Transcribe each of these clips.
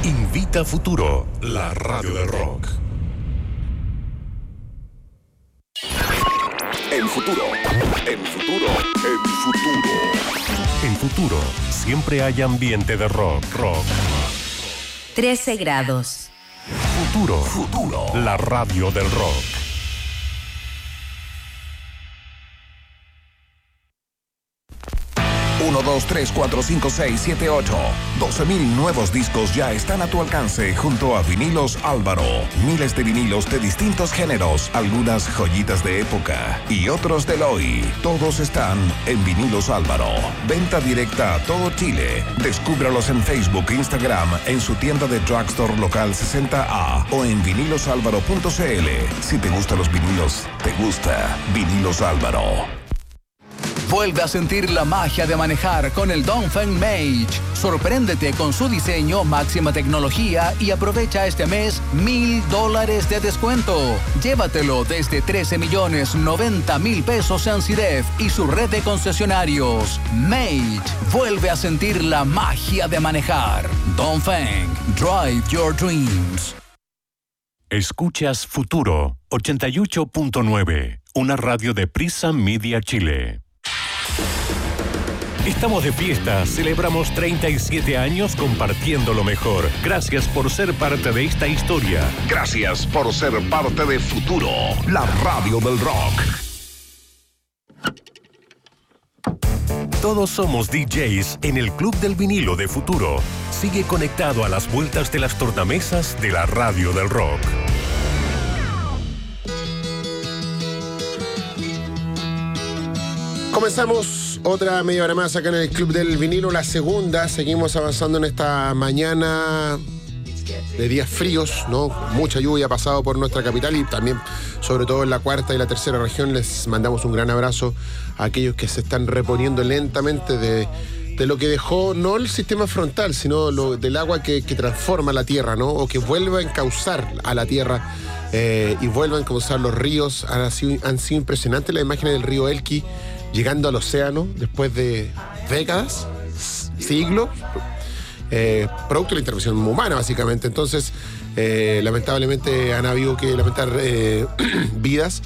Invita a Futuro, la radio del rock. En Futuro. En Futuro, siempre hay ambiente de rock. 13 grados. Futuro, la radio del rock. 1, 2, 3, 4, 5, 6, 7, 8. 12,000 nuevos discos ya están a tu alcance junto a Vinilos Álvaro. Miles de vinilos de distintos géneros, algunas joyitas de época y otros del hoy. Todos están en Vinilos Álvaro. Venta directa a todo Chile. Descúbralos en Facebook e Instagram, en su tienda de Drugstore Local 60A o en vinilosalvaro.cl. Si te gustan los vinilos, te gusta Vinilos Álvaro. Vuelve a sentir la magia de manejar con el Dongfeng Mage. Sorpréndete con su diseño, máxima tecnología y aprovecha este mes $1,000 de descuento. Llévatelo desde 13,090,000 pesos en CIDEF y su red de concesionarios. Mage, vuelve a sentir la magia de manejar. Dongfeng, drive your dreams. Escuchas Futuro 88.9, una radio de Prisa Media Chile. Estamos de fiesta, celebramos 37 años compartiendo lo mejor. Gracias por ser parte de esta historia. Gracias por ser parte de Futuro, la radio del rock. Todos somos DJs en el Club del Vinilo de Futuro. Sigue conectado a las vueltas de las tornamesas de la radio del rock. Comenzamos otra media hora más acá en el Club del Vinilo, la segunda. Seguimos avanzando en esta mañana de días fríos, ¿no? Mucha lluvia ha pasado por nuestra capital y también, sobre todo en la cuarta y la tercera región. Les mandamos un gran abrazo a aquellos que se están reponiendo lentamente de lo que dejó, no el sistema frontal, sino del agua que transforma la tierra, ¿no? O que vuelva a encauzar a la tierra y vuelva a encauzar los ríos. Han sido impresionantes las imágenes del río Elqui llegando al océano después de décadas, siglos, producto de la intervención humana, básicamente. Entonces, lamentablemente han habido que lamentar vidas.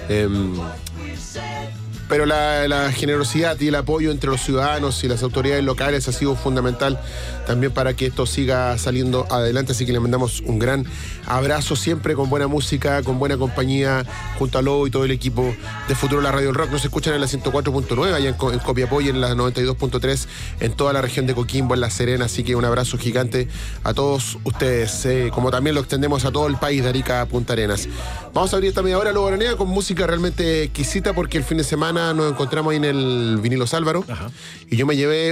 Pero la generosidad y el apoyo entre los ciudadanos y las autoridades locales ha sido fundamental también para que esto siga saliendo adelante. Así que le mandamos un gran abrazo, siempre con buena música, con buena compañía, junto a Lobo y todo el equipo de Futuro la Radio del Rock. Nos escuchan en la 104.9, allá en Copiapó, y en la 92.3 en toda la región de Coquimbo, en La Serena. Así que un abrazo gigante a todos ustedes, como también lo extendemos a todo el país, de Arica a Punta Arenas. Vamos a abrir esta media hora, Lobo Araneda, con música realmente exquisita, porque el fin de semana nos encontramos ahí en el Vinilos Álvaro. Ajá. Y yo me llevé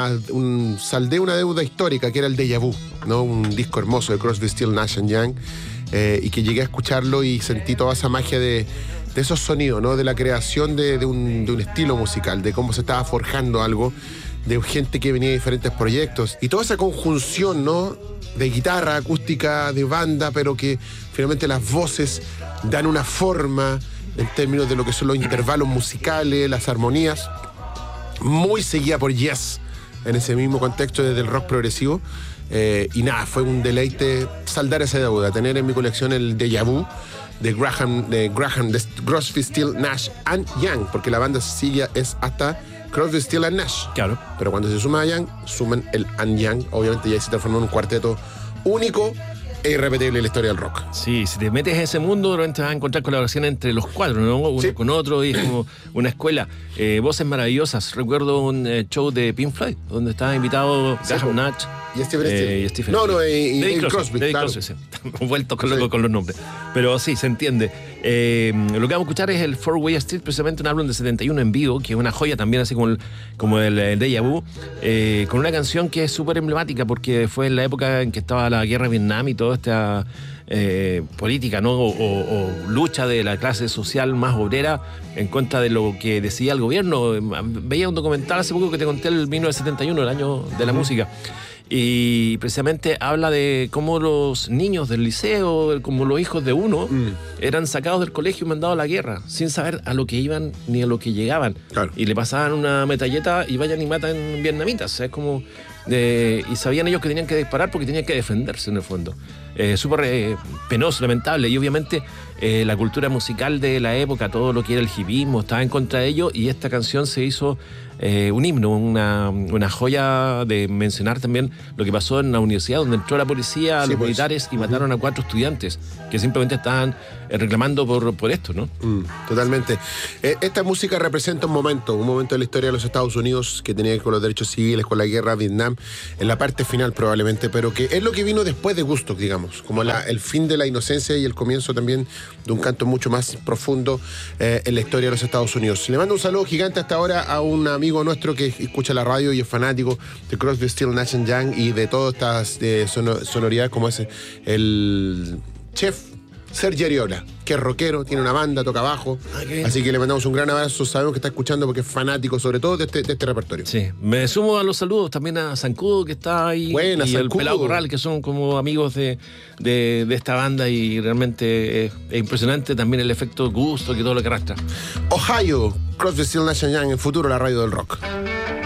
saldé una deuda histórica, que era el Déjà Vu, ¿no? Un disco hermoso de Crosby, Stills, Nash & Young, y que llegué a escucharlo y sentí toda esa magia de esos sonidos, ¿no? De la creación de un estilo musical, de cómo se estaba forjando algo, de gente que venía de diferentes proyectos, y toda esa conjunción, ¿no? De guitarra acústica, de banda, pero que finalmente las voces dan una forma en términos de lo que son los intervalos musicales, las armonías, muy seguida por Yes en ese mismo contexto desde el rock progresivo. Y nada, fue un deleite saldar esa deuda, tener en mi colección el Déjà Vu de Crosby, Stills, Nash and Young, porque la banda sigue es hasta Crosby, Stills and Nash. Claro. Pero cuando se suma a Young, suman el and Young. Obviamente ya se transformó en un cuarteto único e irrepetible en la historia del rock. Sí, si te metes en ese mundo, realmente vas a encontrar colaboraciones entre los cuatro, ¿no? Uno sí, con otro, y es como una escuela. Voces maravillosas. Recuerdo un show de Pink Floyd, donde estaba invitado Graham Nash y Stephen Stills. Y David Crosby. David Crosby, sí. Vuelto con los nombres. Pero sí, se entiende. Lo que vamos a escuchar es el Four Way Street, precisamente un álbum de 71 en vivo, que es una joya también, así como el Déjà Vu, con una canción que es súper emblemática, porque fue en la época en que estaba la guerra de Vietnam y toda esta política, ¿no? O lucha de la clase social más obrera en contra de lo que decía el gobierno. Veía un documental hace poco que te conté, el 1971, el año de la música. Y precisamente habla de cómo los niños del liceo, como los hijos de uno, eran sacados del colegio y mandados a la guerra, sin saber a lo que iban ni a lo que llegaban. Claro. Y le pasaban una metralleta y vayan y matan vietnamitas. O sea, es como y sabían ellos que tenían que disparar porque tenían que defenderse en el fondo. Súper penoso, lamentable, y obviamente la cultura musical de la época, todo lo que era el hipismo, estaba en contra de ello, y esta canción se hizo un himno, una joya de mencionar también lo que pasó en la universidad, donde entró la policía, los militares, y mataron a 4 estudiantes que simplemente estaban reclamando por esto, ¿no? Totalmente. Esta música representa un momento de la historia de los Estados Unidos que tenía que ver con los derechos civiles, con la guerra de Vietnam, en la parte final probablemente, pero que es lo que vino después de Woodstock, digamos, como el fin de la inocencia y el comienzo también de un canto mucho más profundo en la historia de los Estados Unidos. Le mando un saludo gigante hasta ahora a un amigo nuestro que escucha la radio y es fanático de Crosby, Stills, Nash & Young y de todas estas sonoridades, como es el chef Sergio Ariola, que es rockero, tiene una banda, toca bajo, así que le mandamos un gran abrazo, sabemos que está escuchando porque es fanático sobre todo de este repertorio. Sí, me sumo a los saludos también a Zancudo, que está ahí, Buena, y Zancudo. el Pelado Corral, que son como amigos de esta banda, y realmente es impresionante también el efecto gusto que todo lo que arrastra. Ohio, Crosby, Stills, Nash & Young, en futuro la radio del rock.